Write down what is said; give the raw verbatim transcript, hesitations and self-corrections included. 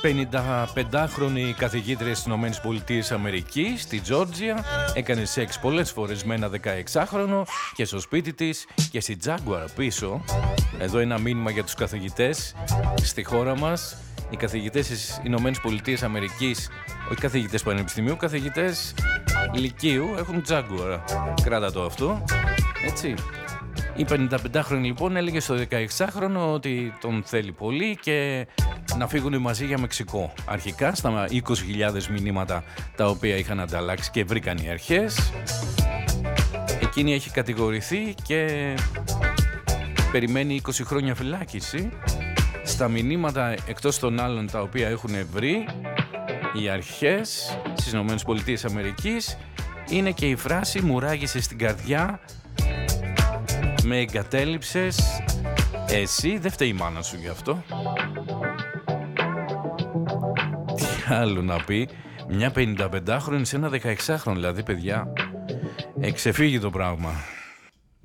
πενηνταπεντάχρονη καθηγήτρια στις Ηνωμένες Πολιτείες Αμερικής, στη Τζόρτζια, έκανε σεξ πολλές φορές με ένα δεκαεξάχρονο και στο σπίτι της και στη Jaguar πίσω. Εδώ ένα μήνυμα για τους καθηγητές στη χώρα μας. Οι καθηγητές στις Ηνωμένες Πολιτείες Αμερικής, όχι καθηγητές πανεπιστημίου, καθηγητές λυκείου έχουν Jaguar. Κράτα το αυτό, έτσι. Η πενηνταπεντάχρονη λοιπόν έλεγε στο δεκαεξάχρονο ότι τον θέλει πολύ και να φύγουν μαζί για Μεξικό. Αρχικά στα είκοσι χιλιάδες μηνύματα τα οποία είχαν ανταλλάξει και βρήκαν οι αρχές. Εκείνη έχει κατηγορηθεί και περιμένει είκοσι χρόνια φυλάκιση. Στα μηνύματα εκτός των άλλων τα οποία έχουν βρει οι αρχές στις ΗΠΑ είναι και η φράση «Μου ράγισε στην καρδιά, με εγκατέλειψες, εσύ δεν φταίει η μάνα σου γι' αυτό». Τι άλλο να πει, μια πενηνταπεντάχρονη σε ένα δεκαεξάχρονο, δηλαδή παιδιά, εξεφύγει το πράγμα.